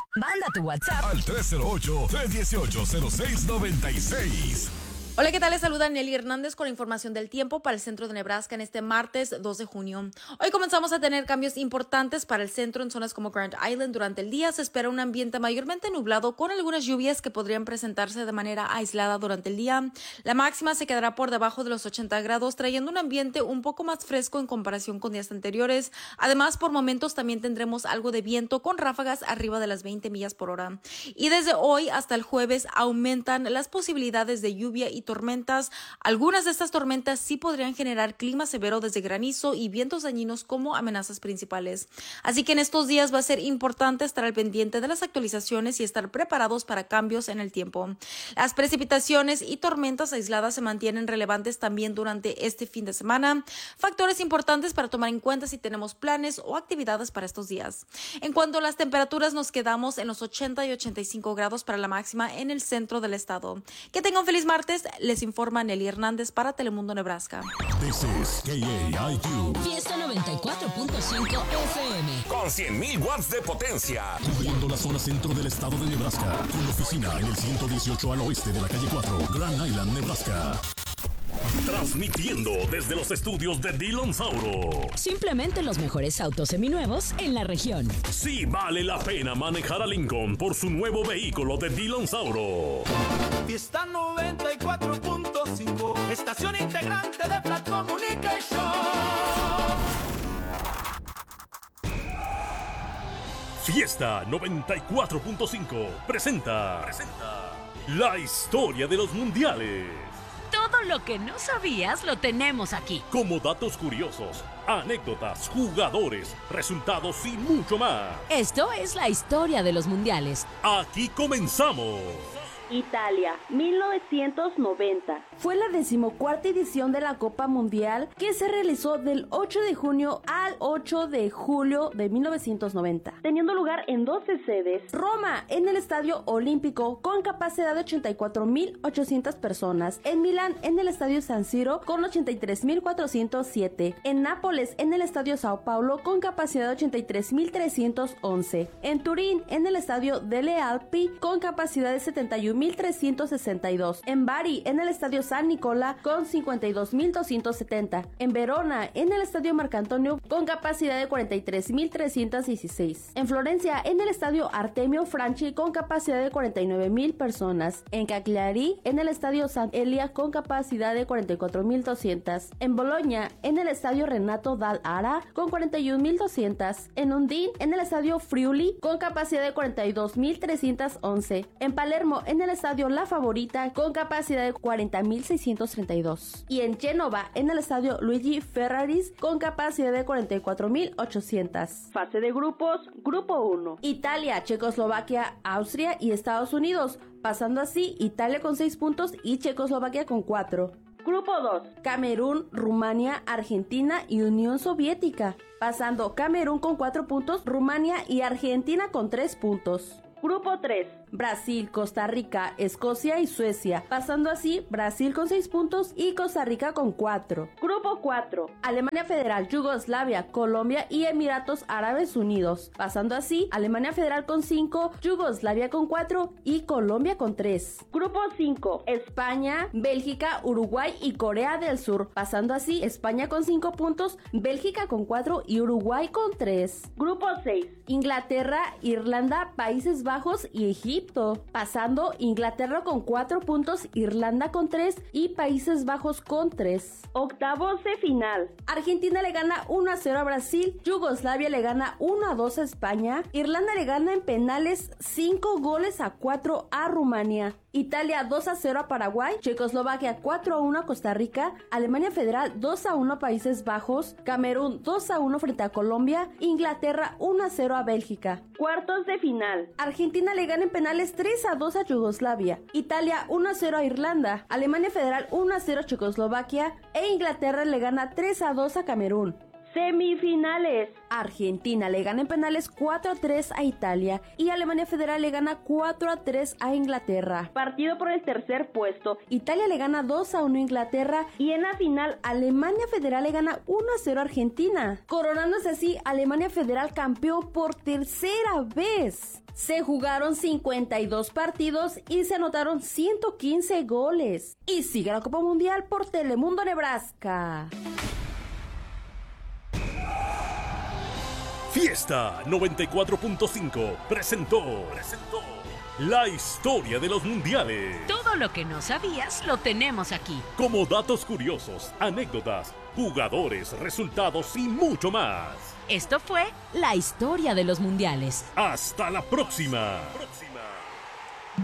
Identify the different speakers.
Speaker 1: Manda tu WhatsApp
Speaker 2: al 308-318-0696.
Speaker 3: Hola, ¿qué tal? Les saluda Nelly Hernández con la información del tiempo para el centro de Nebraska en este martes 2 de junio. Hoy comenzamos a tener cambios importantes para el centro en zonas como Grand Island. Durante el día se espera un ambiente mayormente nublado con algunas lluvias que podrían presentarse de manera aislada durante el día. La máxima se quedará por debajo de los 80 grados, trayendo un ambiente un poco más fresco en comparación con días anteriores. Además, por momentos también tendremos algo de viento con ráfagas arriba de las 20 millas por hora. Y desde hoy hasta el jueves aumentan las posibilidades de lluvia y tormentas. Algunas de estas tormentas sí podrían generar clima severo desde granizo y vientos dañinos como amenazas principales. Así que en estos días va a ser importante estar al pendiente de las actualizaciones y estar preparados para cambios en el tiempo. Las precipitaciones y tormentas aisladas se mantienen relevantes también durante este fin de semana. Factores importantes para tomar en cuenta si tenemos planes o actividades para estos días. En cuanto a las temperaturas, nos quedamos en los 80 y 85 grados para la máxima en el centro del estado. Que tengan un feliz martes. Les informa Nelly Hernández para Telemundo Nebraska.
Speaker 2: This is KAIQ.
Speaker 1: Fiesta 94.5 FM.
Speaker 4: Con 100,000 watts de potencia.
Speaker 2: Cubriendo la zona centro del estado de Nebraska. Con oficina en el 118 al oeste de la calle 4, Grand Island, Nebraska.
Speaker 4: Transmitiendo desde los estudios de Dillon Sauro.
Speaker 1: Simplemente los mejores autos seminuevos en la región.
Speaker 4: Sí vale la pena manejar a Lincoln por su nuevo vehículo de Dillon Sauro.
Speaker 5: Fiesta 94.5, estación integrante de Flat Communication.
Speaker 4: Fiesta 94.5 presenta la historia de los mundiales.
Speaker 1: Todo lo que no sabías lo tenemos aquí.
Speaker 4: Como datos curiosos, anécdotas, jugadores, resultados y mucho más.
Speaker 1: Esto es la historia de los mundiales.
Speaker 4: Aquí comenzamos.
Speaker 6: Italia, 1990. Fue la 14ª edición de la Copa Mundial que se realizó del 8 de junio al 8 de julio de 1990, teniendo lugar en 12 sedes. Roma, en el Estadio Olímpico, con capacidad de 84.800 personas. En Milán, en el Estadio San Siro, con 83.407. En Nápoles, en el Estadio Sao Paulo, con capacidad de 83.311. En Turín, en el Estadio Delle Alpi, con capacidad de 71.362. En Bari, en el Estadio San Nicola, con 52.270. En Verona, en el Estadio Marcantonio, con capacidad de 43.316. En Florencia, en el Estadio Artemio Franchi, con capacidad de 49.000 personas. En Cagliari, en el Estadio San Elia, con capacidad de 44.200. En Bologna, en el Estadio Renato Dal Ara, con 41.200. En Undine, en el Estadio Friuli, con capacidad de 42.311. En Palermo, en el Estadio La Favorita, con capacidad de 40.632. Y en Génova, en el Estadio Luigi Ferraris, con capacidad de 44.800. Fase de grupos, Grupo 1. Italia, Checoslovaquia, Austria y Estados Unidos, pasando así Italia con 6 puntos y Checoslovaquia con 4. Grupo 2. Camerún, Rumania, Argentina y Unión Soviética, pasando Camerún con 4 puntos, Rumania y Argentina con 3 puntos. Grupo 3. Brasil, Costa Rica, Escocia y Suecia, pasando así Brasil con 6 puntos y Costa Rica con 4. Grupo 4. Alemania Federal, Yugoslavia, Colombia y Emiratos Árabes Unidos, pasando así Alemania Federal con 5, Yugoslavia con 4 y Colombia con 3. Grupo 5. España, Bélgica, Uruguay y Corea del Sur, pasando así España con 5 puntos, Bélgica con 4 y Uruguay con 3. Grupo 6. Inglaterra, Irlanda, Países Bajos y Egipto, pasando Inglaterra con 4 puntos, Irlanda con 3 y Países Bajos con 3. Octavos de final. Argentina le gana 1-0 a Brasil, Yugoslavia le gana 1-2 a España, Irlanda le gana en penales 5-4 a Rumania, Italia 2-0 a Paraguay, Checoslovaquia 4-1 a Costa Rica, Alemania Federal 2-1 a Países Bajos, Camerún 2-1 frente a Colombia, Inglaterra 1-0 a Bélgica. Cuartos de final. Argentina le gana en penales 3-2 a Yugoslavia, Italia 1-0 a Irlanda, Alemania Federal 1-0 a Checoslovaquia e Inglaterra le gana 3-2 a Camerún. Semifinales. Argentina le gana en penales 4-3 a Italia y Alemania Federal le gana 4-3 a Inglaterra. Partido por el tercer puesto. Italia le gana 2-1 a Inglaterra y en la final Alemania Federal le gana 1-0 a Argentina. Coronándose así Alemania Federal campeón por tercera vez. Se jugaron 52 partidos y se anotaron 115 goles. Y sigue la Copa Mundial por Telemundo Nebraska.
Speaker 4: Fiesta 94.5 presentó la historia de los mundiales.
Speaker 1: Todo lo que no sabías lo tenemos aquí.
Speaker 4: Como datos curiosos, anécdotas, jugadores, resultados y mucho más.
Speaker 1: Esto fue la historia de los mundiales.
Speaker 4: Hasta la próxima.